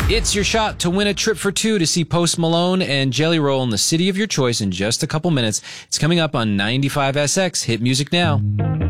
It's your shot to win a trip for two to see Post Malone and Jelly Roll in the city of your choice in just a couple minutes. It's coming up on 95SX. Hit music now.